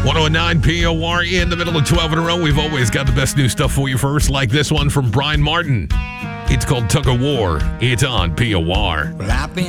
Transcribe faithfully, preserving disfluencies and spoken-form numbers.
one oh nine P O R in the middle of twelve in a row. We've always got the best new stuff for you first, like this one from Brian Martin. It's called Tug of War. It's on P O R. Well, I've been